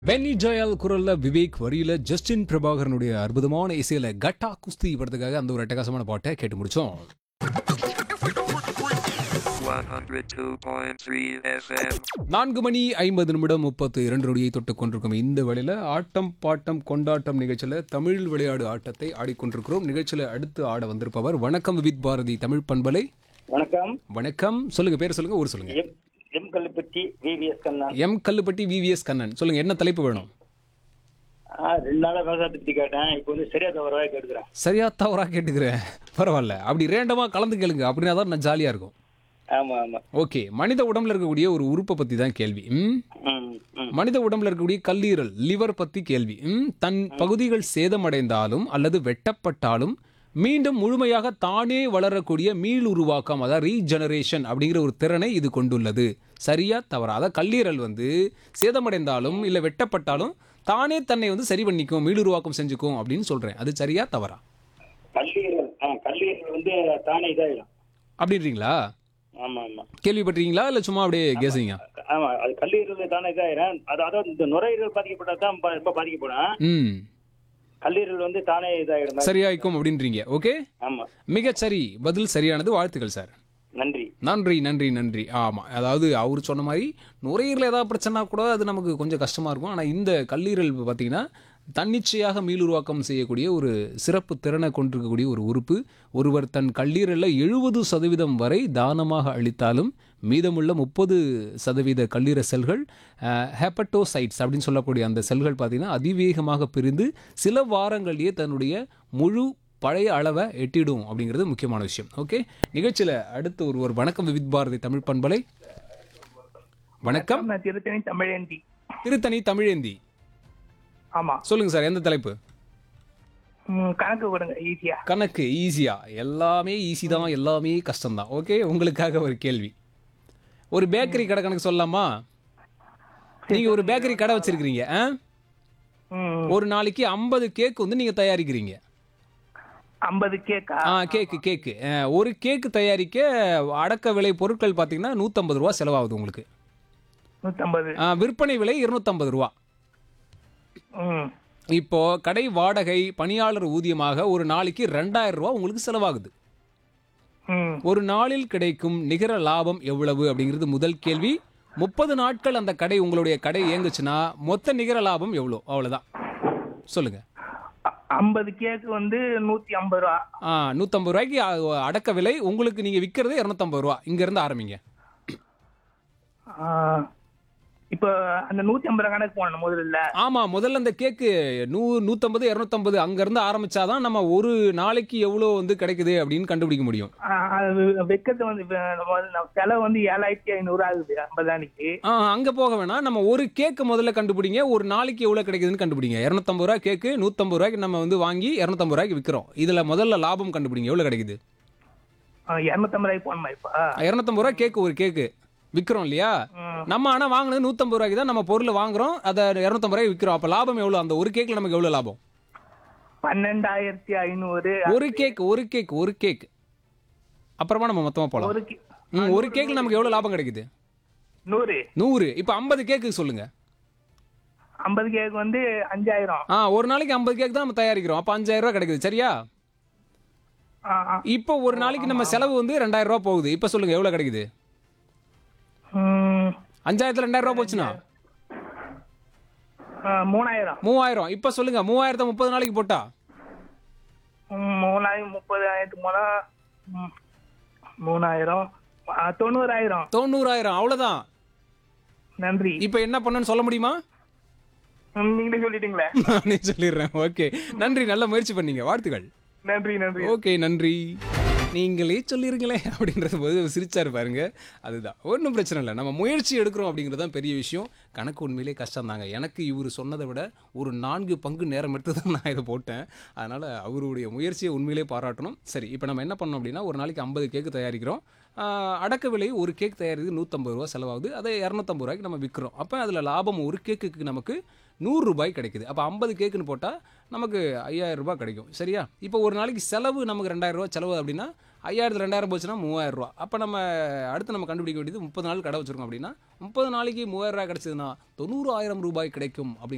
Penney ஜெயல் குரல்ல விவேக் வரியில Justin பிரபாகரனுடைய அற்புதமான இசையில கட்டா குஸ்தி படத்துக்காக அந்த ஒரு அட்டகாசமான பாட்டை கேட்டு முடிச்சோம். 102.3 FM. 4:50 தொட்டுக் கொண்டிருக்கும் இந்த வேளையில ஆட்டம் பாட்டம் கொண்டாட்டம் நிகழ்ச்சியில தமிழ் விளையாடு ஆட்டத்தை ஆடிக்கொண்டிருக்கிறோம். நிகழ்ச்சியில அடுத்து ஆட வந்திருப்பவர் வணக்கம் வித் பாரதி தமிழ் பண்பலை. வணக்கம். வணக்கம், சொல்லுங்க, பேர் சொல்லுங்க, ஊர் சொல்லுங்க. M Kallupatti VVS Kannan. M Kallupatti VVS Kannan, சொல்லுங்க, என்ன தலைப்பு வேணும்? 2 நாளா விவசாயத்தை பத்தி கேட்டேன். இப்போ சரியா தவறா கேட்டுக்கிறேன். சரியா தவறா கேட்டுக்கிறேன், பரவாயில்ல, அப்படி ரேண்டமா கலந்து கேளுங்க, அப்படின்னா தான் நான் ஜாலியா இருக்கும். ஆமா ஆமா. ஓகே, மனித உடம்புல இருக்கக்கூடிய ஒரு உறுப்பை பத்தி தான் கேள்வி. மனித உடம்புல இருக்கக்கூடிய கல்லீரல், லிவர் பத்தி கேள்வி. தன் பகுதிகள் சேதமடைந்தாலும் அல்லது வெட்டப்பட்டாலும் மீண்டும் முழுமையாக தானே வளரக்கூடிய மீள் உருவாக்கம், அதாவது ரீஜெனரேஷன் அப்படிங்கிற ஒரு திறனை இது கொண்டுள்ளது. சரியா தவறா? அதாவது கல்லீரல் சேதமடைந்தாலும் இல்லை வெட்டப்பட்டாலும் தானே தன்னை சரி பண்ணிக்கும், மீள் உருவாக்கம் செஞ்சுக்கும் அப்படின்னு சொல்றேன். அது சரியா தவறா? கல்லீரல் தானே இதாயிடும் அப்படின்றீங்களா? ஆமா ஆமா. கேள்விப்பட்டீங்களா இல்ல சும்மா அப்படியே கேசிங்க? ஆமா, அது கல்லீரல் தானே இதாயிடும். அதாவது இந்த நுரையீரல் பாதிக்கப்பட்டதான் ரொம்ப பாதிக்கப்படும். கல்லீரல் தானே இதாயிடும், சரியாயிக்கும் அப்படின்றீங்க. ஓகே, ஆமா, மிகச்சரி பதில், சரியானது. வாழ்த்துக்கள் சார். நன்றி நன்றி நன்றி நன்றி. ஆமாம், அதாவது அவர் சொன்ன மாதிரி நுரையீரல் ஏதாவது பிரச்சனை கூட அது நமக்கு கொஞ்சம் கஷ்டமாக இருக்கும். ஆனால் இந்த கல்லீரல் பார்த்தீங்கன்னா தன்னிச்சையாக மீளுருவாக்கம் செய்யக்கூடிய ஒரு சிறப்பு திறனை கொண்டிருக்கக்கூடிய ஒரு உறுப்பு. ஒருவர் தன் கல்லீரலில் 70% வரை தானமாக அளித்தாலும் மீதமுள்ள 30% கல்லீரல் செல்கள், ஹெப்பட்டோசைட்ஸ் அப்படின்னு சொல்லக்கூடிய அந்த செல்கள் பார்த்தீங்கன்னா அதிவேகமாக பிரிந்து சில வாரங்களிலேயே தன்னுடைய முழு பழைய அளவை எட்டிடும் அப்படிங்கிறது முக்கியமான விஷயம். ஓகே, நிகழ்ச்சியில் அடுத்து ஒருவர் வணக்கம் வித் பாரதி தமிழ் பண்பலை. வணக்கம். திருத்தணி தமிழேந்தி. திருத்தணி தமிழேந்தி, ஆமா, சொல்லுங்க சார், எந்த தலைப்பு? கணக்கு கொடுங்க, ஈஸியா. கணக்கு ஈஸியா? எல்லாமே ஈஸி தான், எல்லாமே கஷ்டம் தான். ஓகே, உங்களுக்காக ஒரு கேள்வி. ஒரு பேக்கரி கடை கணக்கு சொல்லலாமா? நீங்க ஒரு பேக்கரி கடை வச்சிருக்கீங்க. ஒரு நாளைக்கு 50 கேக் நீங்க தயாரிக்கிறீங்க. 50 கேக்கா? கேக்கு. ஒரு கேக்கு தயாரிக்க அடக்க விலை பொருட்கள் பார்த்தீங்கன்னா 150 ரூபா செலவாகுது உங்களுக்கு. 150. விற்பனை விலை 250 ரூபா. இப்போ கடை வாடகை, பணியாளர் ஊதியமாக ஒரு நாளைக்கு 2000 ரூபா உங்களுக்கு செலவாகுது. ஒரு நாளில் கிடைக்கும் நிகர லாபம் எவ்வளவு அப்படிங்கிறது முதல் கேள்வி. 30 நாட்கள் அந்த கடை, உங்களுடைய கடை இயங்குச்சுன்னா மொத்த நிகர லாபம் எவ்வளோ? அவ்வளவுதான், சொல்லுங்க. 50 கேக்கு 150 ரூபா. 150 ரூபாய்க்கு அடக்க விலை. உங்களுக்கு நீங்க விற்கிறது 250 ரூபா. இங்க இருந்து ஆரம்பிங்க. இப்போ அந்த 150 ரூபா கணக்கு போனோம் முதல்ல. ஆமா, முதல்ல அந்த கேக்கு 150 250 அங்க இருந்து ஆரம்பிச்சாதான் நம்ம ஒரு நாளைக்கு எவ்வளவு கிடைக்குது அப்படின்னு கண்டுபிடிக்க முடியும். வெக்கிறது செலவு 7500 ஆகுது 50 அன்னைக்கு. அங்க போக வேணாம், நம்ம ஒரு கேக்கு முதல்ல கண்டுபிடிங்க. ஒரு நாளைக்கு எவ்வளவு கிடைக்குதுன்னு கண்டுபிடிங்க. 250 ரூபாய் கேக்கு 150 ரூபாய்க்கு நம்ம வாங்கி 250 ரூபாய்க்கு விற்கிறோம். இதுல முதல்ல லாபம் கண்டுபிடிங்க, எவ்வளவு கிடைக்குது. 250 ரூபாய்க்கு போனோமா? இப்ப 250 ரூபாய் கேக்கு, ஒரு கேக்கு விற்கிறோம் இல்லையா? நம்ம ஆனா வாங்கினது 150 ரூபாய்க்கு தான் நம்ம பொருள் வாங்குறோம், அதை 250 ரூபாய்க்கு விற்கிறோம். அப்ப லாபம் எவ்வளவு? அந்த ஒரு கேக்ல நமக்கு எவ்வளவு லாபம்? 12500. ஒரு கேக். அப்புறமா நம்ம மொத்தமா போலாம். ஒரு கேக்ல நமக்கு எவ்வளவு லாபம் கிடைக்குது? 100. இப்ப 50 கேக்கு சொல்லுங்க. 50 கேக் 5000. ஒரு நாளைக்கு 50 கேக் தான் நம்ம தயாரிக்கிறோம். அப்ப 5000 ரூபாய் கிடைக்குது, சரியா? இப்போ ஒரு நாளைக்கு நம்ம செலவு 2000 ரூபாய் போகுது. இப்ப சொல்லுங்க எவ்வளவு கிடைக்குது? 5000த்துல 2000 ரூபாய் போச்சுன்னா 3000. இப்ப சொல்லுங்க 3000 30 நாளைக்கு போட்டா 30,000 போனா 3000 90,000. அவ்வளவுதான். நன்றி. இப்ப என்ன பண்ணணும்னு சொல்ல முடியுமா? நீங்களே சொல்லிட்டீங்களே. நானே சொல்லிடுறேன். ஓகே, நன்றி, நல்ல முயற்சி பண்ணீங்க, வாழ்த்துக்கள். நன்றி நன்றி. ஓகே, நன்றி. நீங்களே சொல்லிருங்களே அப்படின்றது போது சிரிச்சாரு பாருங்க. அதுதான், ஒன்றும் பிரச்சனை இல்லை, நம்ம முயற்சி எடுக்கிறோம் அப்படிங்கிறது தான் பெரிய விஷயம். கணக்கு உண்மையிலே கஷ்டம் தாங்க. எனக்கு இவர் சொன்னதை விட ஒரு 4 பங்கு நேரம் எடுத்து தான் நான் இதை போட்டேன். அதனால் அவருடைய முயற்சியை உண்மையிலே பாராட்டணும். சரி, இப்போ நம்ம என்ன பண்ணோம் அப்படின்னா, ஒரு நாளைக்கு 50 கேக்கு தயாரிக்கிறோம். அடக்க விலை ஒரு கேக் தயாரிக்கிறது 150 ரூபா செலவாகுது. அதை 250 ரூபாய்க்கு நம்ம விற்கிறோம். அப்போ அதில் லாபம் ஒரு கேக்குக்கு நமக்கு 100 ரூபாய் கிடைக்குது. அப்போ 50 கேக்குன்னு போட்டால் நமக்கு 5000 ரூபாய் கிடைக்கும், சரியா? இப்போ ஒரு நாளைக்கு செலவு நமக்கு 2000 ரூபா செலவு அப்படின்னா 5000 2000 போச்சுன்னா 3000 ரூபா. அப்போ நம்ம அடுத்து நம்ம கண்டுபிடிக்க வேண்டியது 30 நாள் கடை வச்சிருக்கோம் அப்படின்னா 30 நாளைக்கு 3000 ரூபாய் கிடைச்சதுன்னா 90000 ரூபாய் கிடைக்கும் அப்படி